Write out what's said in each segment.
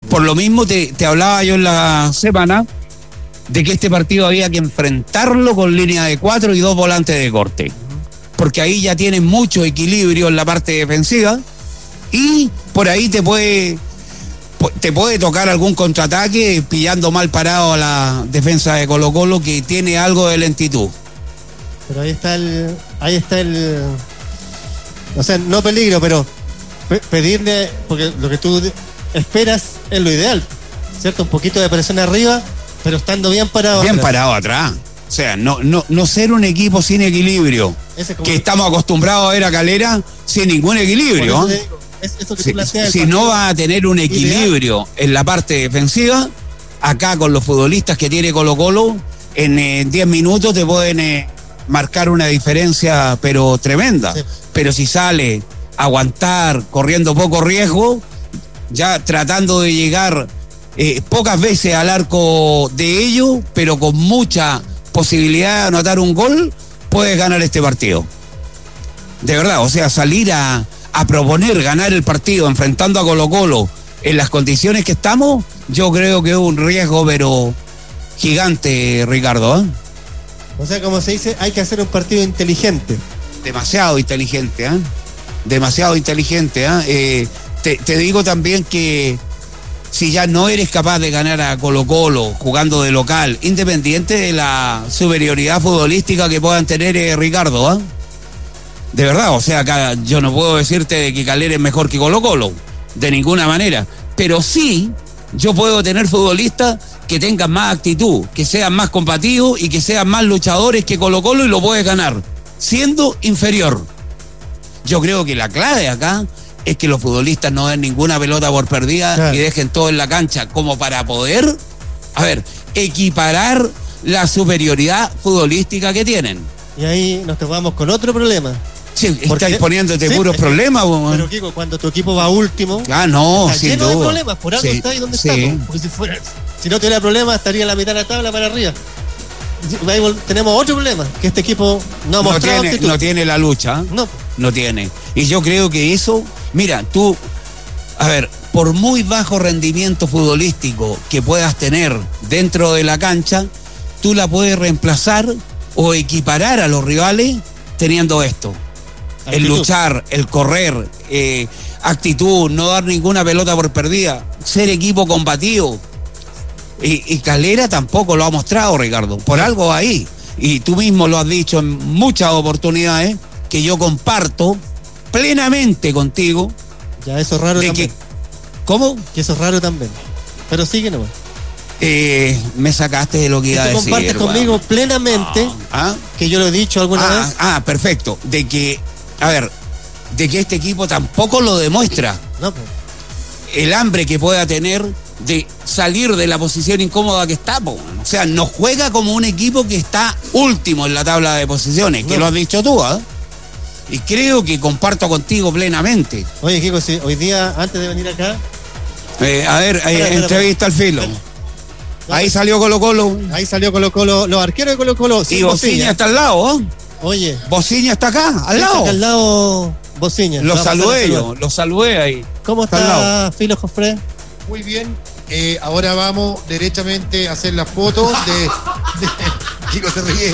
Por lo mismo te hablaba yo en la semana de que este partido había que enfrentarlo con línea de 4 y 2 volantes de corte. Porque ahí ya tienes mucho equilibrio en la parte defensiva y por ahí te puede tocar algún contraataque pillando mal parado a la defensa de Colo-Colo, que tiene algo de lentitud. Pero ahí está el o sea, no peligro, pero pedirle, porque lo que tú esperas es lo ideal, ¿cierto? Un poquito de presión arriba, pero estando bien parado. Bien parado atrás. O sea, no ser un equipo sin equilibrio, que estamos acostumbrados a ver a Calera sin ningún equilibrio. Eso que tú planteas, si no va a tener un equilibrio en la parte defensiva, acá con los futbolistas que tiene Colo-Colo, en 10 minutos te pueden marcar una diferencia, pero tremenda. Sí. Pero si sale a aguantar, corriendo poco riesgo, ya tratando de llegar pocas veces al arco de ellos, pero con mucha posibilidad de anotar un gol, puedes ganar este partido. De verdad, o sea, salir a proponer ganar el partido enfrentando a Colo-Colo en las condiciones que estamos, yo creo que es un riesgo, pero gigante, Ricardo. O sea, como se dice, hay que hacer un partido inteligente. Demasiado inteligente, demasiado inteligente. Te digo también que si ya no eres capaz de ganar a Colo-Colo jugando de local, independiente de la superioridad futbolística que puedan tener, Ricardo, de verdad, o sea, acá yo no puedo decirte de que Calera es mejor que Colo-Colo, de ninguna manera, pero sí yo puedo tener futbolistas que tengan más actitud, que sean más combativos y que sean más luchadores que Colo-Colo, y lo puedes ganar siendo inferior. Yo creo que la clave acá es que los futbolistas no den ninguna pelota por perdida, claro, y dejen todo en la cancha, como para poder, equiparar la superioridad futbolística que tienen. Y ahí nos topamos con otro problema. Sí, estáis poniéndote puros problemas. Pero Kiko, cuando tu equipo va último, no, sin lleno de problemas, por algo está ahí donde está. Porque si no tuviera problemas, estaría en la mitad de la tabla para arriba. Tenemos otro problema, que este equipo no tiene la lucha. No tiene. Y yo creo que eso, mira, tú, por muy bajo rendimiento futbolístico que puedas tener dentro de la cancha, tú la puedes reemplazar o equiparar a los rivales teniendo esto. Actitud. El luchar, el correr, actitud, no dar ninguna pelota por perdida, ser equipo combativo. Y Calera tampoco lo ha mostrado, Ricardo, por algo ahí. Y tú mismo lo has dicho en muchas oportunidades, que yo comparto plenamente contigo. Ya, eso es raro también. ¿Cómo? Que eso es raro también. Pero sigue nomás. Me sacaste de lo que iba a decir. Compartes conmigo plenamente, que yo lo he dicho alguna vez. Perfecto. De que este equipo tampoco lo demuestra. No, pues. El hambre que pueda tener de salir de la posición incómoda que está, o sea, no juega como un equipo que está último en la tabla de posiciones, que lo has dicho tú, y creo que comparto contigo plenamente. Oye, Kiko, si hoy día, antes de venir acá, entrevista al filo. Ahí salió Colo-Colo. Ahí salió Colo-Colo, los arqueros de Colo-Colo. Y Bociña está al lado, Oye. Bociña está acá, al lado. Está al lado Bociña. Lo saludé ahí. ¿Cómo está Filo Jofré? Muy bien. Ahora vamos derechamente a hacer las fotos de Kiko se ríe.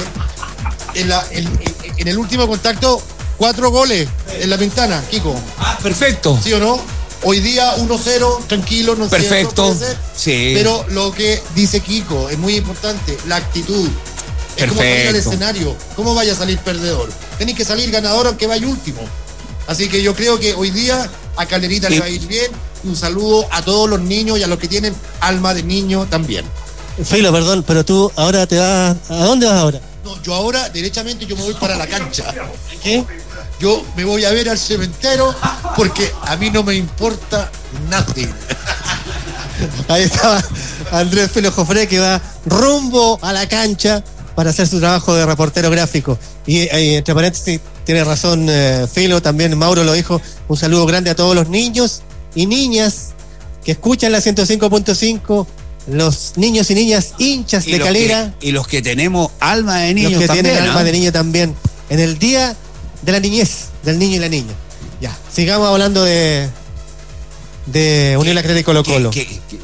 En el último contacto, 4 goles en la ventana, Kiko. Perfecto. ¿Sí o no? Hoy día 1-0, tranquilo, no sé. Perfecto. Sí. Pero lo que dice Kiko es muy importante, la actitud. Es como salir al escenario. ¿Cómo vaya a salir perdedor? Tenés que salir ganador aunque vaya último. Así que yo creo que hoy día a Calerita le va a ir bien. Un saludo a todos los niños y a los que tienen alma de niño también. Filo, perdón, pero tú ahora te vas... ¿A dónde vas ahora? No, yo ahora, derechamente, yo me voy para la cancha. ¿Qué? Yo me voy a ver al cementerio porque a mí no me importa nada. Ahí estaba Andrés Filo Jofré, que va rumbo a la cancha para hacer su trabajo de reportero gráfico. Y entre paréntesis, tiene razón Filo, también Mauro lo dijo. Un saludo grande a todos los niños y niñas que escuchan la 105.5, los niños y niñas hinchas de Calera. Y los que tenemos alma de niño también. Los que tienen alma de niño también. En el día de la niñez, del niño y la niña. Ya, sigamos hablando de Unión La Calera y Colo-Colo.